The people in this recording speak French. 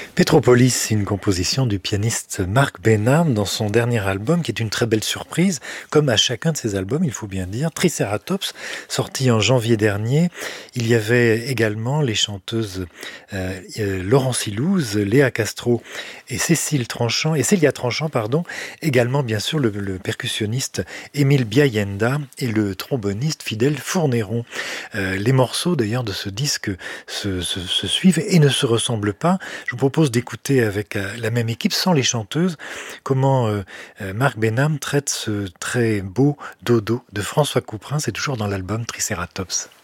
Petropolis, une composition du pianiste Marc Benham dans son dernier album, qui est une très belle surprise, comme à chacun de ses albums, il faut bien dire. Triceratops, sorti en janvier dernier. Il y avait également les chanteuses Laurence Ilouz, Léa Castro et Célia Tranchant, également bien sûr le percussionniste Émile Biayenda et le tromboniste Fidèle Fournéron. Les morceaux d'ailleurs de ce disque se suivent et ne se ressemblent pas. Je vous propose d'écouter avec la même équipe, sans les chanteuses, comment Marc Benham traite ce très beau dodo de François Couperin. C'est toujours dans l'album Triceratops.